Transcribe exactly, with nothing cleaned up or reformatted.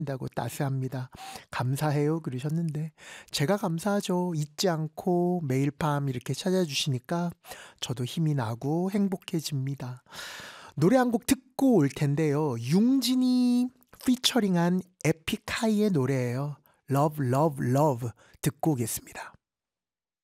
다고 따스합니다. 감사해요 그러셨는데 제가 감사하죠. 잊지 않고 매일 밤 이렇게 찾아주시니까 저도 힘이 나고 행복해집니다. 노래 한 곡 듣고 올 텐데요. 융진이 피처링한 에픽하이의 노래예요. Love, Love, Love 듣고 오겠습니다.